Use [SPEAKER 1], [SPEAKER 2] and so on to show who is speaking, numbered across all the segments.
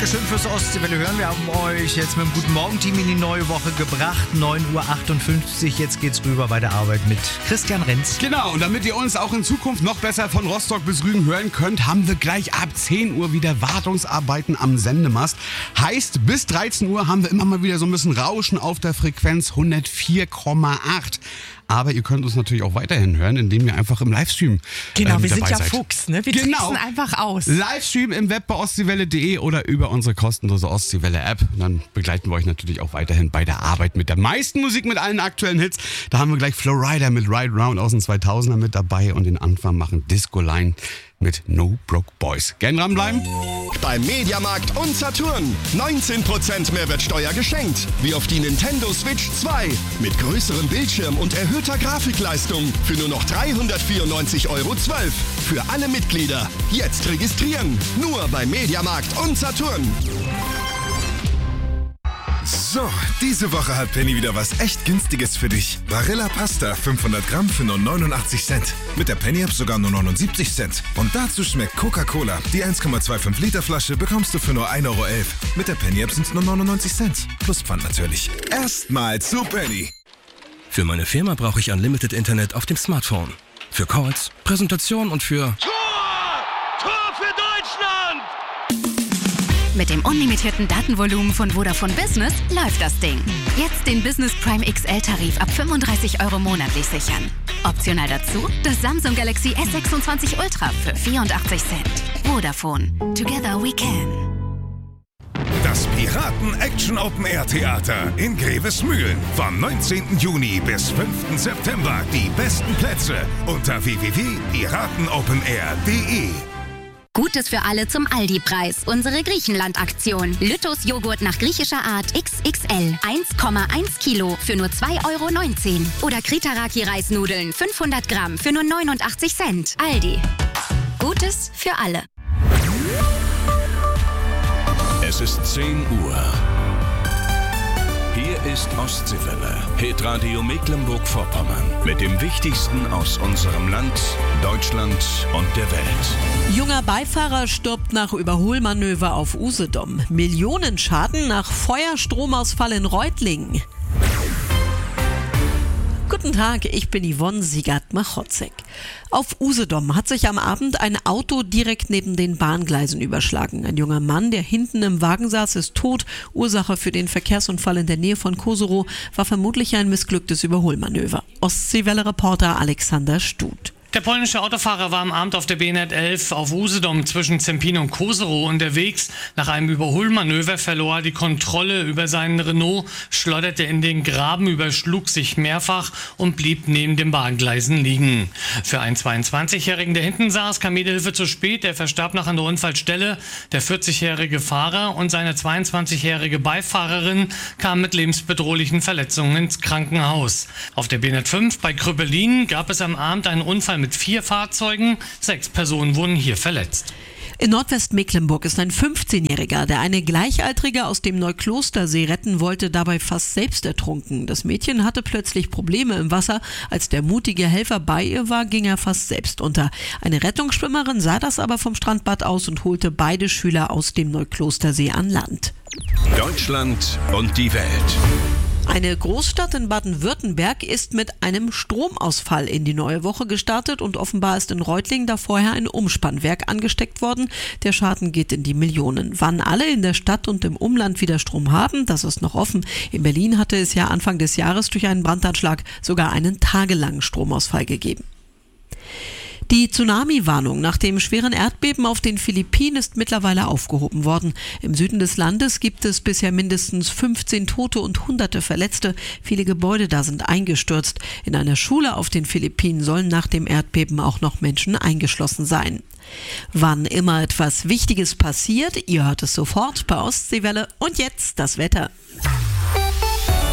[SPEAKER 1] Dankeschön fürs Ostseewelle hören. Wir haben euch jetzt mit dem Guten Morgen-Team in die neue Woche gebracht. 9:58 Uhr. Jetzt geht's rüber bei der Arbeit mit Christian Renz.
[SPEAKER 2] Genau, und damit ihr uns auch in Zukunft noch besser von Rostock bis Rügen hören könnt, haben wir gleich ab 10 Uhr wieder Wartungsarbeiten am Sendemast. Heißt, bis 13 Uhr haben wir immer mal wieder so ein bisschen Rauschen auf der Frequenz 104,8. Aber ihr könnt uns natürlich auch weiterhin hören, indem ihr einfach im Livestream
[SPEAKER 3] Genau, wir sind ja
[SPEAKER 2] seid.
[SPEAKER 3] Fuchs, ne? Wir tricksen einfach aus.
[SPEAKER 2] Livestream im Web bei ostseewelle.de oder über unsere kostenlose Ostseewelle-App. Und dann begleiten wir euch natürlich auch weiterhin bei der Arbeit mit der meisten Musik, mit allen aktuellen Hits. Da haben wir gleich Flowrider mit Ride Round aus den 2000er mit dabei und den Anfang machen Disco Line mit No Broke Boys. Gern dranbleiben.
[SPEAKER 4] Beim Mediamarkt und Saturn 19% Mehrwertsteuer geschenkt. Wie auf die Nintendo Switch 2. Mit größerem Bildschirm und erhöhter Grafikleistung. Für nur noch 394,12 € Für alle Mitglieder. Jetzt registrieren. Nur beim Mediamarkt und Saturn.
[SPEAKER 5] So, diese Woche hat Penny wieder was echt Günstiges für dich. Barilla Pasta 500 Gramm für nur 89 Cent. Mit der Penny-App sogar nur 79 Cent. Und dazu schmeckt Coca-Cola. Die 1,25 Liter Flasche bekommst du für nur 1,11 €. Mit der Penny-App sind es nur 99 Cent. Plus Pfand natürlich. Erstmal zu Penny.
[SPEAKER 6] Für meine Firma brauche ich Unlimited Internet auf dem Smartphone. Für Calls, Präsentation und für...
[SPEAKER 7] Tor für Deutschland!
[SPEAKER 8] Mit dem unlimitierten Datenvolumen von Vodafone Business läuft das Ding. Jetzt den Business Prime XL-Tarif ab 35 € monatlich sichern. Optional dazu das Samsung Galaxy S26 Ultra für 84 Cent. Vodafone. Together we can.
[SPEAKER 5] Das Piraten-Action-Open-Air-Theater in Grevesmühlen. Vom 19. Juni bis 5. September. Die besten Plätze unter www.piratenopenair.de.
[SPEAKER 8] Gutes für alle zum Aldi-Preis. Unsere Griechenland-Aktion. Lytos Joghurt nach griechischer Art XXL. 1,1 Kilo für nur 2,19 € Oder Kritaraki-Reisnudeln 500 Gramm für nur 89 Cent. Aldi. Gutes für alle.
[SPEAKER 6] Es ist 10 Uhr. Hier ist Ostseewelle, Hitradio Mecklenburg-Vorpommern. Mit dem Wichtigsten aus unserem Land, Deutschland und der Welt.
[SPEAKER 3] Junger Beifahrer stirbt nach Überholmanöver auf Usedom. Millionenschaden nach Feuerstromausfall in Reutlingen. Guten Tag, ich bin Yvonne Siegert-Machotzek. Auf Usedom hat sich am Abend ein Auto direkt neben den Bahngleisen überschlagen. Ein junger Mann, der hinten im Wagen saß, ist tot. Ursache für den Verkehrsunfall in der Nähe von Koserow war vermutlich ein missglücktes Überholmanöver. Ostseewelle-Reporter Alexander Stut.
[SPEAKER 9] Der polnische Autofahrer war am Abend auf der B111 auf Usedom zwischen Zempin und Koserow unterwegs. Nach einem Überholmanöver verlor er die Kontrolle über seinen Renault, schleuderte in den Graben, überschlug sich mehrfach und blieb neben den Bahngleisen liegen. Für einen 22-Jährigen, der hinten saß, kam Hilfe zu spät. Er verstarb noch an der Unfallstelle. Der 40-jährige Fahrer und seine 22-jährige Beifahrerin kamen mit lebensbedrohlichen Verletzungen ins Krankenhaus. Auf der B105 bei Krüppelin gab es am Abend einen Unfall mit 4 Fahrzeugen. 6 Personen wurden hier verletzt.
[SPEAKER 3] In Nordwestmecklenburg ist ein 15-Jähriger, der eine Gleichaltrige aus dem Neuklostersee retten wollte, dabei fast selbst ertrunken. Das Mädchen hatte plötzlich Probleme im Wasser. Als der mutige Helfer bei ihr war, ging er fast selbst unter. Eine Rettungsschwimmerin sah das aber vom Strandbad aus und holte beide Schüler aus dem Neuklostersee an Land.
[SPEAKER 6] Deutschland und die Welt.
[SPEAKER 3] Eine Großstadt in Baden-Württemberg ist mit einem Stromausfall in die neue Woche gestartet und offenbar ist in Reutlingen da vorher ein Umspannwerk angesteckt worden. Der Schaden geht in die Millionen. Wann alle in der Stadt und im Umland wieder Strom haben, das ist noch offen. In Berlin hatte es ja Anfang des Jahres durch einen Brandanschlag sogar einen tagelangen Stromausfall gegeben. Die Tsunami-Warnung nach dem schweren Erdbeben auf den Philippinen ist mittlerweile aufgehoben worden. Im Süden des Landes gibt es bisher mindestens 15 Tote und Hunderte Verletzte. Viele Gebäude da sind eingestürzt. In einer Schule auf den Philippinen sollen nach dem Erdbeben auch noch Menschen eingeschlossen sein. Wann immer etwas Wichtiges passiert, ihr hört es sofort bei Ostseewelle. Und jetzt das Wetter.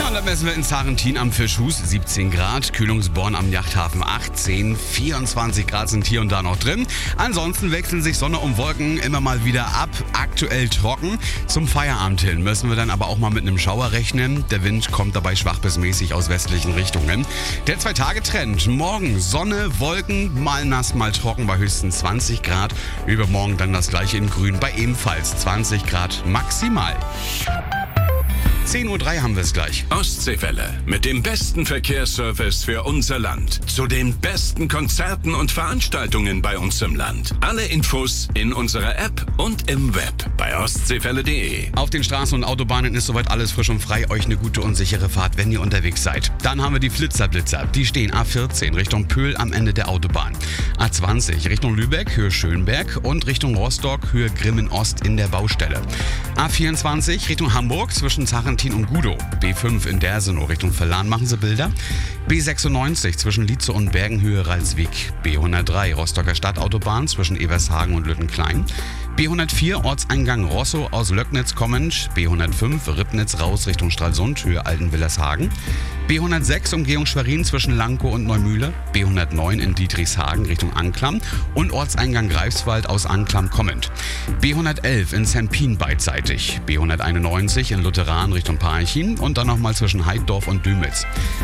[SPEAKER 2] und dann messen wir in Sarrentin am Fischhus 17 Grad, Kühlungsborn am Yachthafen 18, 24 Grad sind hier und da noch drin. Ansonsten wechseln sich Sonne und Wolken immer mal wieder ab, aktuell trocken. Zum Feierabend hin müssen wir dann aber auch mal mit einem Schauer rechnen. Der Wind kommt dabei schwach bis mäßig aus westlichen Richtungen. Der 2-Tage-Trend, morgen Sonne, Wolken, mal nass, mal trocken bei höchstens 20 Grad. Übermorgen dann das gleiche in grün bei ebenfalls 20 Grad maximal. 10:03 Uhr haben wir es gleich.
[SPEAKER 6] Ostseewelle mit dem besten Verkehrsservice für unser Land. Zu den besten Konzerten und Veranstaltungen bei uns im Land. Alle Infos in unserer App und im Web bei ostseewelle.de.
[SPEAKER 2] Auf den Straßen und Autobahnen ist soweit alles frisch und frei. Euch eine gute und sichere Fahrt, wenn ihr unterwegs seid. Dann haben wir die Flitzerblitzer. Die stehen A14 Richtung Pöhl am Ende der Autobahn. A20 Richtung Lübeck, Höhe Schönberg und Richtung Rostock, Höhe Grimmen Ost in der Baustelle. A24 Richtung Hamburg zwischen Sarrentin und Gudow. B5 in Dersenow Richtung Verlan machen sie Bilder. B96 zwischen Lietze und Bergen, Höhe Ralswiek. B103 Rostocker Stadtautobahn zwischen Evershagen und Lüttenklein. B104 Ortseingang Rosso aus Löcknitz kommend. B105 Ribnitz raus Richtung Stralsund, Höhe Altenwillershagen. B106 Umgehung Schwerin zwischen Lankow und Neumühle. B109 in Dietrichshagen Richtung Anklam und Ortseingang Greifswald aus Anklam kommend. B111 in Sempin beidseitig. B191 in Lutheran Richtung Parchim und dann nochmal zwischen Heiddorf und Dümitz.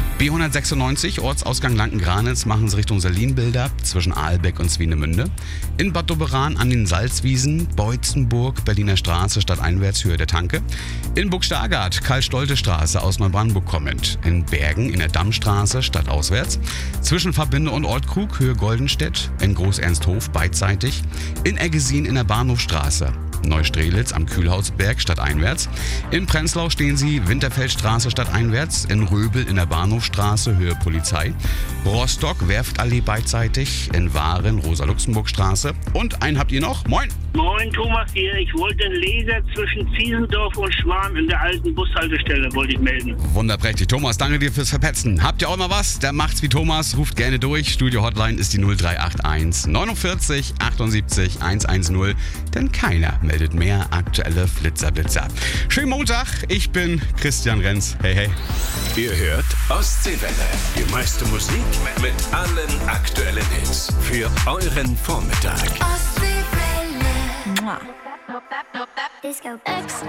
[SPEAKER 2] B196 Ortsausgang Lanken-Granitz machen sie Richtung Salinbilder zwischen Aalbeck und Swinemünde. In Bad Doberan an den Salzwiesen, Beutzenburg, Berliner Straße stadteinwärts Höhe der Tanke. In Burgstargard Karl-Stolte-Straße aus Neubrandenburg kommend. In Bergen in der Dammstraße stadtauswärts. Zwischen Verbinde und Ortkrug Höhe Goldenstedt. In Groß-Ernsthof beidseitig. In Eggesin in der Bahnhofstraße. Neustrelitz am Kühlhausberg stadteinwärts. In Prenzlau stehen sie Winterfeldstraße stadteinwärts. In Röbel in der Bahnhofstraße Höhe Polizei. Rostock Werftallee beidseitig. In Waren Rosa-Luxemburg-Straße. Und einen habt ihr noch? Moin!
[SPEAKER 10] Moin, Thomas hier. Ich wollte den Laser zwischen Ziesendorf und Schwan in der alten Bushaltestelle wollte ich melden.
[SPEAKER 2] Wunderprächtig. Thomas, danke dir fürs Verpetzen. Habt ihr auch mal was? Dann macht's wie Thomas. Ruft gerne durch. Studio-Hotline ist die 0381 49 78 110. Denn keiner meldet mehr aktuelle Flitzerblitzer. Schönen Montag. Ich bin Christian Renz. Hey, hey.
[SPEAKER 6] Ihr hört Ostseewelle. Die meiste Musik mit allen aktuellen Hits. Für euren Vormittag.
[SPEAKER 11] Ostseewelle. Disco X.